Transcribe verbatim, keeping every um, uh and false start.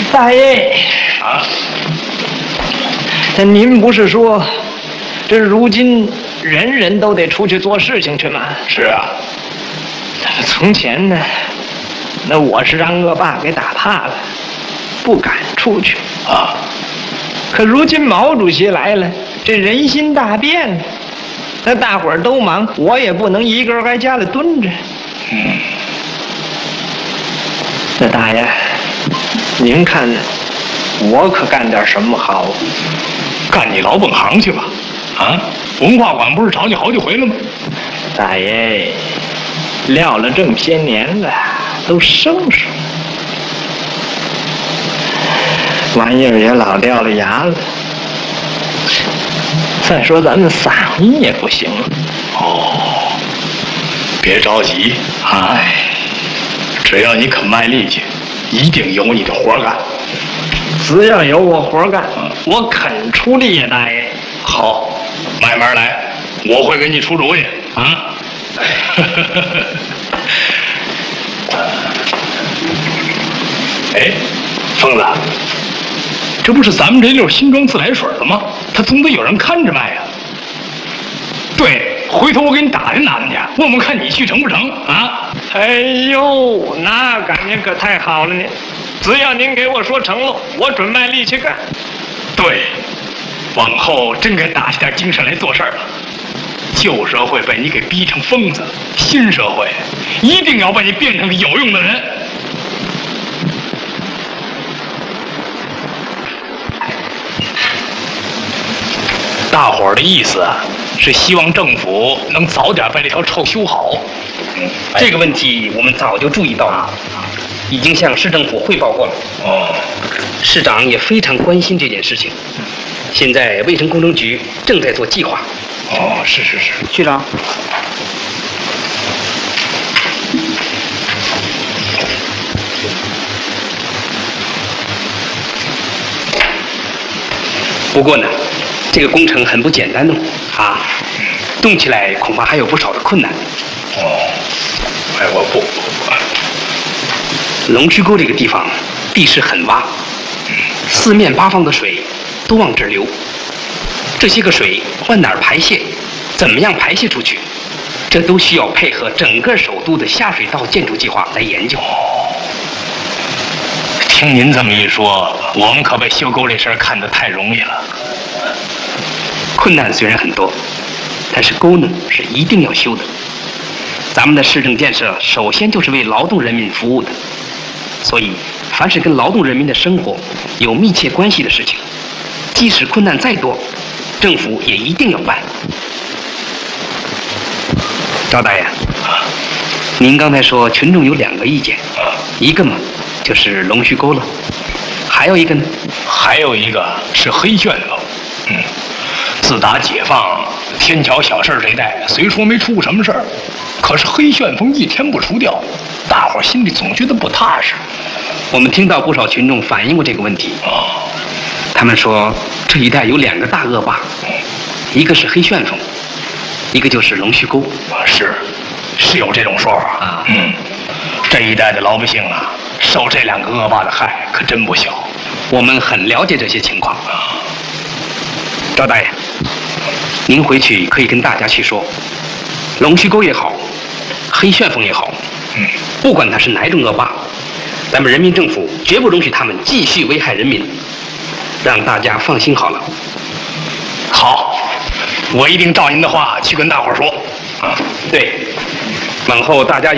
大爷啊， 那您不是说，这如今人人都得出去做事情去吗？ 是啊。 从前呢，那我是让恶霸给打怕了，不敢出去啊。 可如今毛主席来了，这人心大变了，那大伙儿都忙，我也不能一个人在家里蹲着。 嗯。 那大爷，您看呢？我可干点什么好？ 干你老本行去吧。啊，文化馆不是找你好几回了吗？ 大爷，撂了这么些年了，都生疏，玩意儿也老掉了牙了。再说咱们嗓音也不行了。 哦，别着急啊，只要你肯卖力气，一定有你的活干。 只要有我活干，嗯、我肯出力呀，大爷。 好，慢慢来，我会给你出主意啊。哎，疯子，这不是咱们这溜新装自来水了吗？他总得有人看着卖呀。对，回头我给你打听打听去，问问看你去成不成啊？ 哎呦，那感觉可太好了呢！只要您给我说成了，我准卖力气干。 对，往后真该打起点精神来做事儿了。旧社会被你给逼成疯子，新社会一定要把你变成个有用的人。大伙儿的意思啊，是希望政府能早点把这条臭修好。 嗯，这个问题我们早就注意到了，已经向市政府汇报过了。 哦， 市长也非常关心这件事情。现在卫生工程局正在做计划。 哦，是是是， 局长。 不过呢，这个工程很不简单哦，啊，动起来恐怕还有不少的困难。 哦，哎，我不， 龙须沟这个地方地势很洼，四面八方的水都往这儿流，这些个水往哪儿排泄，怎么样排泄出去，这都需要配合整个首都的下水道建筑计划来研究。 听您这么一说，我们可把修沟这事儿看得太容易了。 困难虽然很多，但是沟呢是一定要修的。咱们的市政建设首先就是为劳动人民服务的，所以凡是跟劳动人民的生活有密切关系的事情，即使困难再多，政府也一定要办。赵大爷，您刚才说群众有两个意见，一个嘛就是龙须沟了，还有一个呢？ 还有一个是黑旋风。嗯，自打解放，天桥小事这一带虽说没出过什么事儿，可是黑旋风一天不除掉，大伙儿心里总觉得不踏实。 我们听到不少群众反映过这个问题。 哦， 他们说这一带有两个大恶霸，一个是黑旋风，一个就是龙须沟。 是，是有这种说法啊。嗯，这一带的老百姓啊，受这两个恶霸的害可真不小。 我们很了解这些情况。赵大爷，您回去可以跟大家去说，龙须沟也好，黑旋风也好， 嗯， 不管他是哪种恶霸，咱们人民政府绝不容许他们继续危害人民，让大家放心好了。 好，我一定照您的话去跟大伙儿说。啊， 对，往后大家有